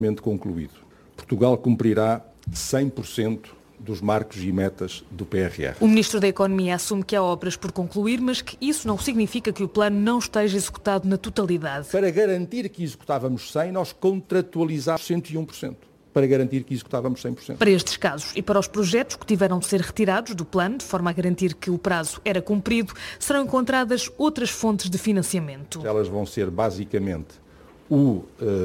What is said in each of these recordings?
concluído. Portugal cumprirá 100% dos marcos e metas do PRR. O Ministro da Economia assume que há obras por concluir, mas que isso não significa que o plano não esteja executado na totalidade. Para garantir que executávamos 100%, nós contratualizámos 101%. Para garantir que executávamos 100%. Para estes casos e para os projetos que tiveram de ser retirados do plano, de forma a garantir que o prazo era cumprido, serão encontradas outras fontes de financiamento. Elas vão ser basicamente o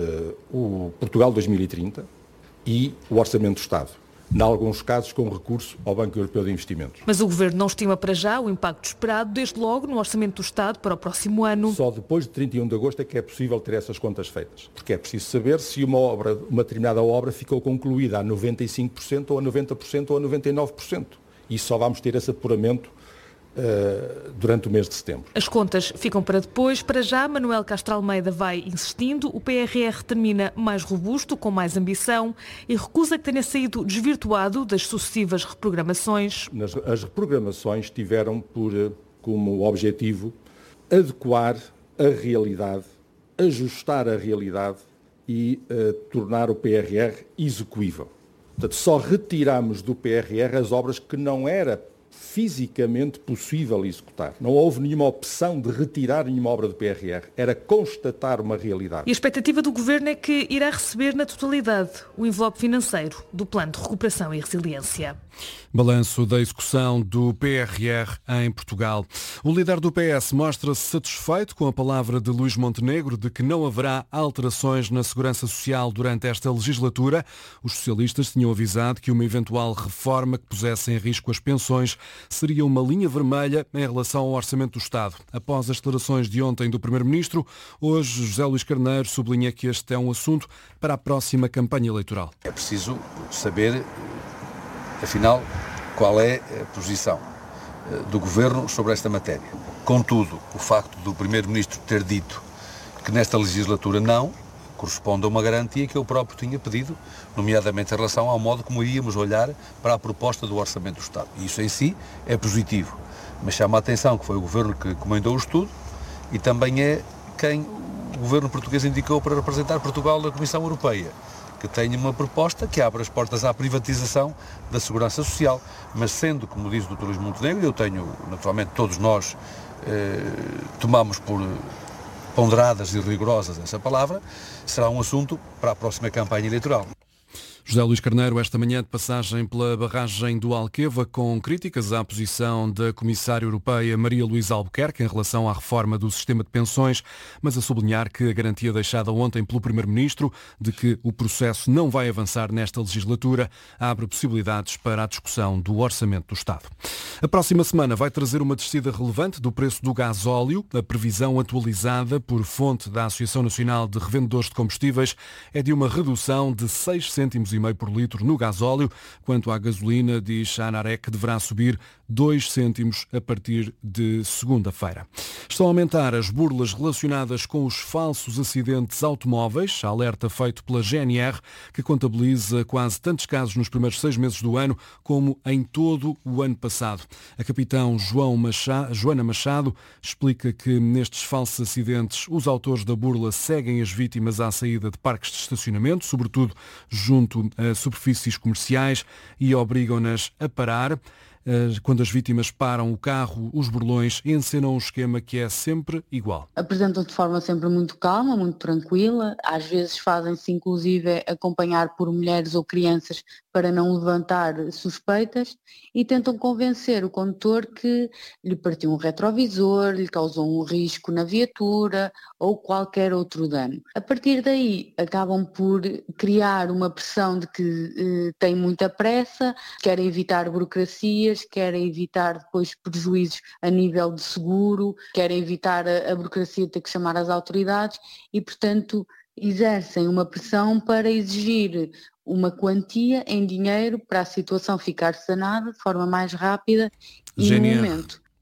Portugal 2030 e o Orçamento do Estado. Em alguns casos com recurso ao Banco Europeu de Investimentos. Mas o Governo não estima para já o impacto esperado, desde logo no Orçamento do Estado para o próximo ano. Só depois de 31 de agosto é que é possível ter essas contas feitas. Porque é preciso saber se uma determinada obra ficou concluída a 95% ou a 90% ou a 99%. E só vamos ter esse apuramento durante o mês de setembro. As contas ficam para depois. Para já, Manuel Castro Almeida vai insistindo. O PRR termina mais robusto, com mais ambição e recusa que tenha saído desvirtuado das sucessivas reprogramações. As reprogramações tiveram como objetivo adequar a realidade, ajustar a realidade e tornar o PRR execuível. Portanto, só retiramos do PRR as obras que não era fisicamente possível executar. Não houve nenhuma opção de retirar nenhuma obra do PRR. Era constatar uma realidade. E a expectativa do Governo é que irá receber na totalidade o envelope financeiro do Plano de Recuperação e Resiliência. Balanço da execução do PRR em Portugal. O líder do PS mostra-se satisfeito com a palavra de Luís Montenegro de que não haverá alterações na segurança social durante esta legislatura. Os socialistas tinham avisado que uma eventual reforma que pusesse em risco as pensões seria uma linha vermelha em relação ao Orçamento do Estado. Após as declarações de ontem do Primeiro-Ministro, hoje José Luís Carneiro sublinha que este é um assunto para a próxima campanha eleitoral. É preciso saber, afinal, qual é a posição do Governo sobre esta matéria. Contudo, o facto do Primeiro-Ministro ter dito que nesta legislatura não corresponde a uma garantia que eu próprio tinha pedido, nomeadamente em relação ao modo como iríamos olhar para a proposta do Orçamento do Estado. E isso em si é positivo, mas chama a atenção que foi o Governo que comandou o estudo e também é quem o Governo português indicou para representar Portugal na Comissão Europeia, que tenha uma proposta que abra as portas à privatização da segurança social, mas sendo, como diz o Dr. Luís Montenegro, eu tenho, naturalmente, todos nós tomamos por ponderadas e rigorosas essa palavra, será um assunto para a próxima campanha eleitoral. José Luís Carneiro, esta manhã de passagem pela barragem do Alqueva, com críticas à posição da Comissária Europeia Maria Luísa Albuquerque em relação à reforma do sistema de pensões, mas a sublinhar que a garantia deixada ontem pelo Primeiro-Ministro de que o processo não vai avançar nesta legislatura abre possibilidades para a discussão do Orçamento do Estado. A próxima semana vai trazer uma descida relevante do preço do gasóleo. A previsão atualizada por fonte da Associação Nacional de Revendedores de Combustíveis é de uma redução de 6 cêntimos e meio por litro no gasóleo. Quanto à gasolina, diz a ANAREC que deverá subir 2 cêntimos a partir de segunda-feira. Estão a aumentar as burlas relacionadas com os falsos acidentes automóveis, alerta feito pela GNR, que contabiliza quase tantos casos nos primeiros 6 meses do ano como em todo o ano passado. A capitão Joana Machado explica que nestes falsos acidentes os autores da burla seguem as vítimas à saída de parques de estacionamento, sobretudo junto a superfícies comerciais, e obrigam-nas a parar. Quando as vítimas param o carro, os burlões encenam um esquema que é sempre igual. Apresentam de forma sempre muito calma, muito tranquila, às vezes fazem-se inclusive acompanhar por mulheres ou crianças para não levantar suspeitas e tentam convencer o condutor que lhe partiu um retrovisor, lhe causou um risco na viatura ou qualquer outro dano. A partir daí acabam por criar uma pressão de que têm muita pressa, querem evitar burocracias, querem evitar depois prejuízos a nível de seguro, querem evitar a burocracia de ter que chamar as autoridades e, portanto, exercem uma pressão para exigir uma quantia em dinheiro para a situação ficar sanada de forma mais rápida e no momento.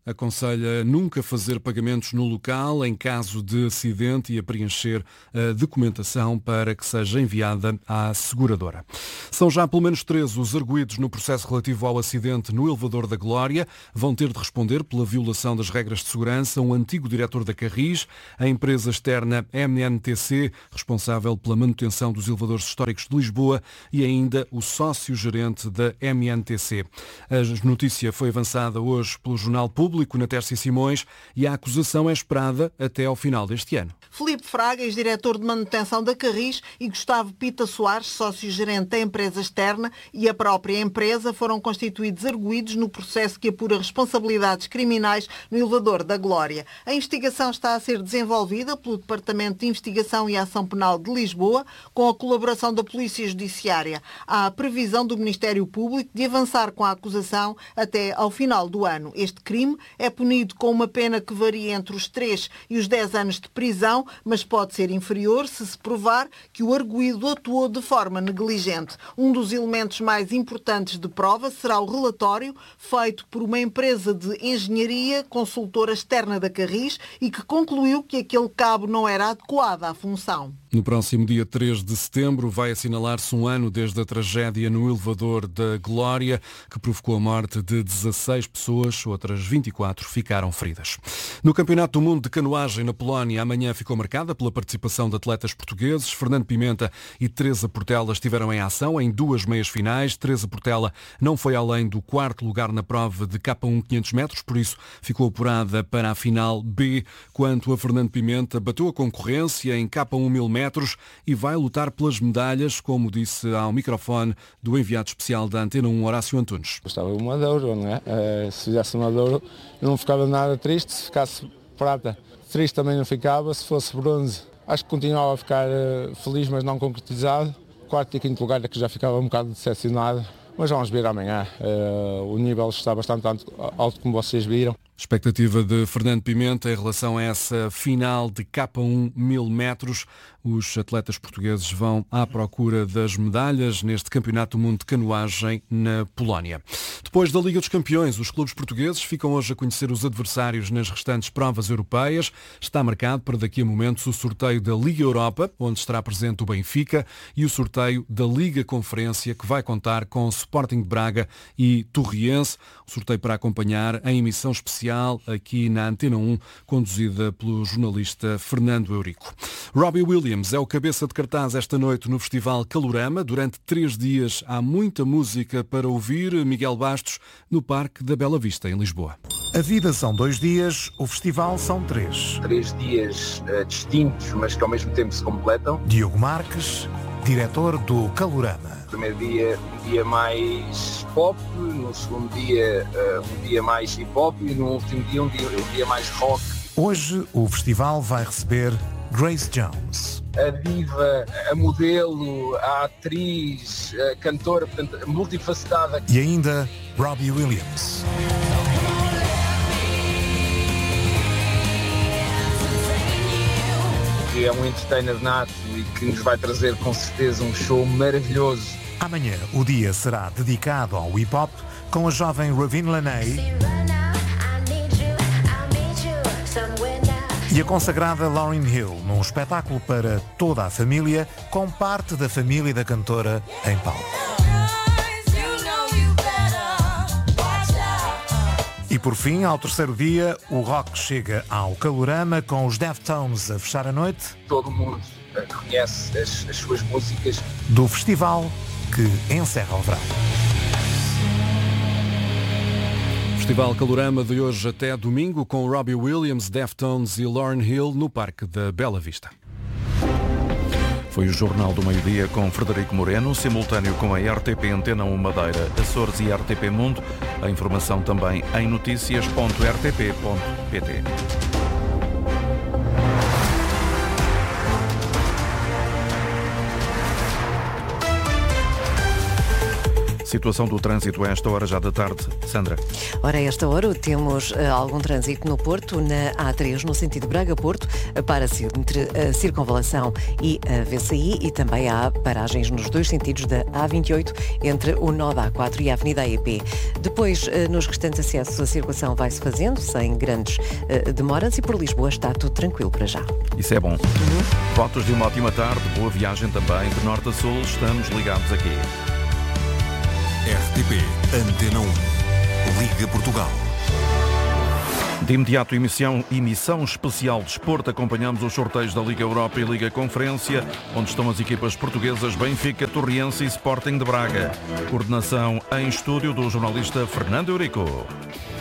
aconselha nunca fazer pagamentos no local em caso de acidente e a preencher a documentação para que seja enviada à seguradora. São já pelo menos 13 os arguidos no processo relativo ao acidente no elevador da Glória. Vão ter de responder pela violação das regras de segurança um antigo diretor da Carris, a empresa externa MNTC, responsável pela manutenção dos elevadores históricos de Lisboa, e ainda o sócio-gerente da MNTC. A notícia foi avançada hoje pelo Jornal Público na Tércia Simões e a acusação é esperada até ao final deste ano. Filipe Fraga, ex-diretor de manutenção da Carris, e Gustavo Pita Soares, sócio-gerente da empresa externa, e a própria empresa foram constituídos arguidos no processo que apura responsabilidades criminais no elevador da Glória. A investigação está a ser desenvolvida pelo Departamento de Investigação e Ação Penal de Lisboa, com a colaboração da Polícia Judiciária. Há a previsão do Ministério Público de avançar com a acusação até ao final do ano. Este crime é punido com uma pena que varia entre os 3 e os 10 anos de prisão, mas pode ser inferior se provar que o arguido atuou de forma negligente. Um dos elementos mais importantes de prova será o relatório feito por uma empresa de engenharia consultora externa da Carris e que concluiu que aquele cabo não era adequado à função. No próximo dia 3 de setembro vai assinalar-se um ano desde a tragédia no elevador da Glória, que provocou a morte de 16 pessoas, outras 24 ficaram feridas. No Campeonato do Mundo de Canoagem na Polónia, amanhã ficou marcada pela participação de atletas portugueses. Fernando Pimenta e Teresa Portela estiveram em ação em 2 meias finais. Teresa Portela não foi além do 4º lugar na prova de K1 500 metros, por isso ficou apurada para a final B, quanto a Fernando Pimenta bateu a concorrência em K1 1000 metros e vai lutar pelas medalhas, como disse ao microfone do enviado especial da Antena 1, Horácio Antunes. Gostava de uma de ouro, não é? Se fizesse uma de ouro, eu não ficava nada triste. Se ficasse prata, triste também não ficava. Se fosse bronze, acho que continuava a ficar feliz, mas não concretizado. 4º e 5º lugar é que já ficava um bocado decepcionado. Mas vamos ver amanhã. O nível está bastante alto, como vocês viram. Expectativa de Fernando Pimenta em relação a essa final de K1 1000 metros. Os atletas portugueses vão à procura das medalhas neste Campeonato do Mundo de Canoagem na Polónia. Depois da Liga dos Campeões, os clubes portugueses ficam hoje a conhecer os adversários nas restantes provas europeias. Está marcado para daqui a momentos o sorteio da Liga Europa, onde estará presente o Benfica, e o sorteio da Liga Conferência, que vai contar com Sporting de Braga e Torriense. O sorteio para acompanhar em emissão especial aqui na Antena 1, conduzida pelo jornalista Fernando Eurico. Robbie Williams é o cabeça de cartaz esta noite no Festival Calorama. Durante 3 dias há muita música para ouvir. Miguel Bastos, no Parque da Bela Vista, em Lisboa. A vida são 2 dias, o festival são 3. 3 dias distintos, mas que ao mesmo tempo se completam. Diogo Marques, diretor do Calorama. No primeiro dia, um dia mais pop, no segundo dia, um dia mais hip hop e no último dia, um dia mais rock. Hoje o festival vai receber Grace Jones. A diva, a modelo, a atriz, a cantora, portanto, multifacetada. E ainda Robbie Williams. É um entertainer nato e que nos vai trazer com certeza um show maravilhoso. Amanhã o dia será dedicado ao hip-hop com a jovem Ravine Laney e a consagrada Lauryn Hill, num espetáculo para toda a família, com parte da família da cantora em palco. E por fim, ao terceiro dia, o rock chega ao Calorama com os Deftones a fechar a noite. Todo mundo conhece as suas músicas. Do festival que encerra o verão. Festival Calorama de hoje até domingo com Robbie Williams, Deftones e Lauryn Hill no Parque da Bela Vista. Foi o Jornal do Meio-Dia com Frederico Moreno, simultâneo com a RTP Antena 1 Madeira, Açores e RTP Mundo. A informação também em noticias.rtp.pt. Situação do trânsito a esta hora já da tarde. Sandra. Ora, a esta hora temos algum trânsito no Porto, na A3, no sentido Braga-Porto, entre a Circunvalação e a VCI, e também há paragens nos dois sentidos da A28, entre o nó da A4 e a Avenida AEP. Depois, nos restantes acessos, a circulação vai-se fazendo, sem grandes demoras, e por Lisboa está tudo tranquilo para já. Isso é bom. Votos de uma ótima tarde, boa viagem também, de norte a sul, estamos ligados aqui. RTP Antena 1, Liga Portugal. De imediato, emissão especial de desporto. Acompanhamos os sorteios da Liga Europa e Liga Conferência, onde estão as equipas portuguesas Benfica, Torriense e Sporting de Braga. Coordenação em estúdio do jornalista Fernando Eurico.